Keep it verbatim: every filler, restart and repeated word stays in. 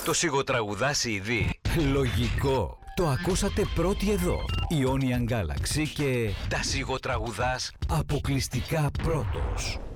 Το σιγοτραγουδάς ήδη? Λογικό. Το ακούσατε πρώτοι εδώ. Ionian Galaxy και τα σιγοτραγουδάς αποκλειστικά πρώτος.